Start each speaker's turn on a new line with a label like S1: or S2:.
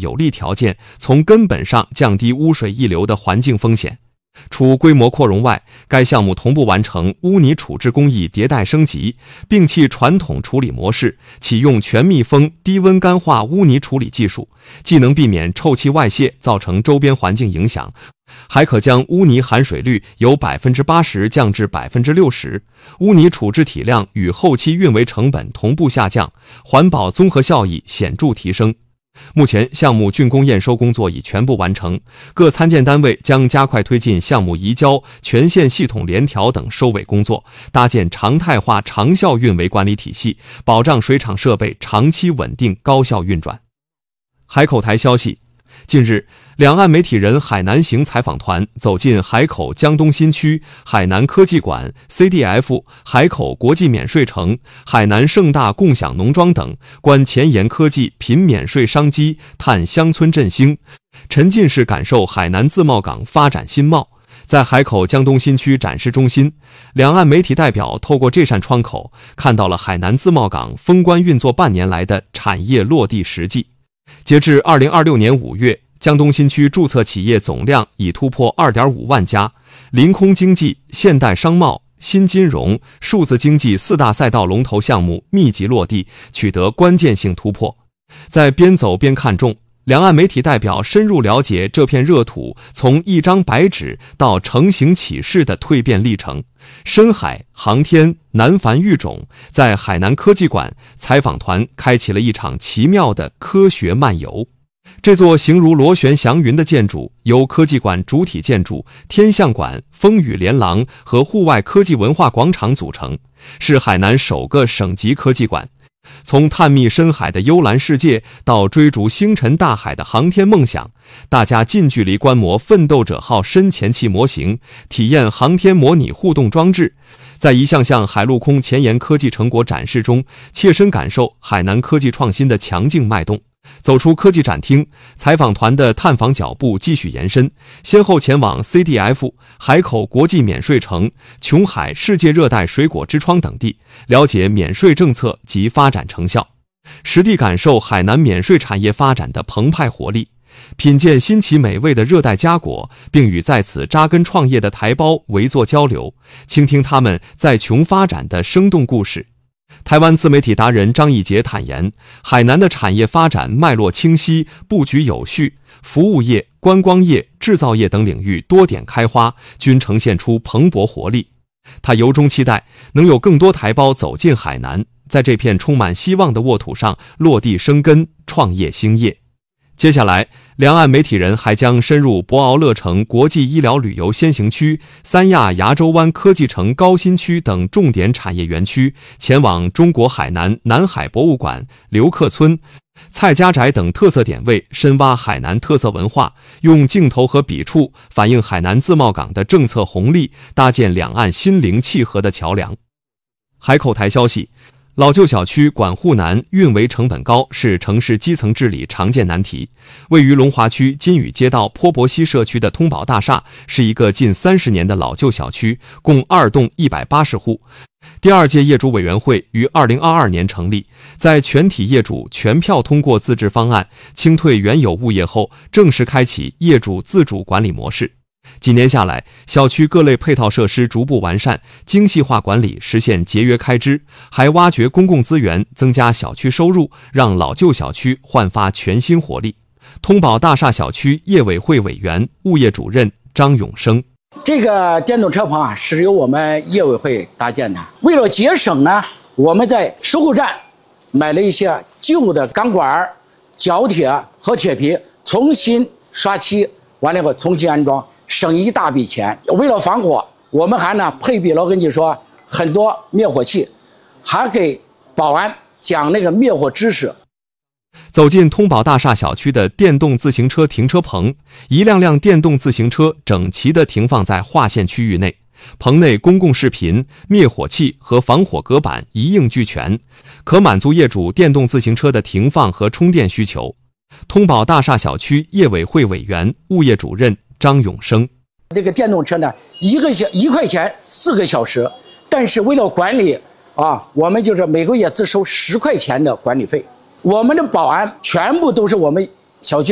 S1: 有利条件，从根本上降低污水溢流的环境风险。除规模扩容外，该项目同步完成污泥处置工艺迭代升级，摒弃传统处理模式，启用全密封低温干化污泥处理技术，既能避免臭气外泄造成周边环境影响，还可将污泥含水率由 80% 降至 60%， 污泥处置体量与后期运维成本同步下降，环保综合效益显著提升。目前项目竣工验收工作已全部完成，各参建单位将加快推进项目移交、全线系统联调等收尾工作，搭建常态化长效运维管理体系，保障水厂设备长期稳定高效运转。海口台消息，近日，两岸媒体人海南行采访团走进海口江东新区、海南科技馆、CDF、海口国际免税城、海南盛大共享农庄等，观前沿科技品免税商机，探乡村振兴，沉浸式感受海南自贸港发展新貌。在海口江东新区展示中心，两岸媒体代表透过这扇窗口，看到了海南自贸港封关运作半年来的产业落地实际。截至2026年5月，江东新区注册企业总量已突破 2.5 万家，临空经济、现代商贸、新金融、数字经济4大赛道龙头项目密集落地，取得关键性突破。在边走边看中，两岸媒体代表深入了解这片热土从一张白纸到成型起势的蜕变历程。深海、航天、南繁育种，在海南科技馆，采访团开启了一场奇妙的科学漫游。这座形如螺旋祥云的建筑由科技馆主体建筑、天象馆、风雨连廊和户外科技文化广场组成，是海南首个省级科技馆。从探秘深海的幽蓝世界到追逐星辰大海的航天梦想，大家近距离观摩奋斗者号深潜器模型，体验航天模拟互动装置，在一项项海陆空前沿科技成果展示中，切身感受海南科技创新的强劲脉动。走出科技展厅，采访团的探访脚步继续延伸，先后前往 CDF、海口国际免税城、琼海世界热带水果之窗等地，了解免税政策及发展成效，实地感受海南免税产业发展的澎湃活力，品鉴新奇美味的热带佳果，并与在此扎根创业的台胞围坐交流，倾听他们在琼发展的生动故事。台湾自媒体达人张义杰坦言，海南的产业发展脉络清晰，布局有序，服务业、观光业、制造业等领域多点开花，均呈现出蓬勃活力。他由衷期待能有更多台胞走进海南，在这片充满希望的沃土上落地生根，创业兴业。接下来，两岸媒体人还将深入博鳌乐城国际医疗旅游先行区、三亚牙洲湾科技城高新区等重点产业园区，前往中国海南南海博物馆、刘克村、蔡家宅等特色点位，深挖海南特色文化，用镜头和笔触反映海南自贸港的政策红利，搭建两岸心灵契合的桥梁。海口台消息，老旧小区管护难、运维成本高是城市基层治理常见难题。位于龙华区金宇街道坡泊西社区的通宝大厦是一个近30年的老旧小区，共2栋180户。第二届业主委员会于2022年成立，在全体业主全票通过自治方案，清退原有物业后，正式开启业主自主管理模式。几年下来，小区各类配套设施逐步完善，精细化管理，实现节约开支，还挖掘公共资源，增加小区收入，让老旧小区焕发全新活力。通宝大厦小区业委会委员、物业主任张永生：
S2: 这个电动车棚啊，是由我们业委会搭建的。为了节省呢，我们在收购站买了一些旧的钢管、角铁和铁皮，重新刷漆，完了以后重新安装，省一大笔钱。为了防火，我们还配备了，我跟你说，很多灭火器，还给保安讲那个灭火知识。
S1: 走进通宝大厦小区的电动自行车停车棚，一辆辆电动自行车整齐地停放在划线区域内，棚内公共视频、灭火器和防火隔板一应俱全，可满足业主电动自行车的停放和充电需求。通宝大厦小区业委会委员、物业主任张永生：
S2: 这个电动车呢，1块钱4个小时，但是为了管理啊，我们就是每个月只收10块钱的管理费。我们的保安全部都是我们小区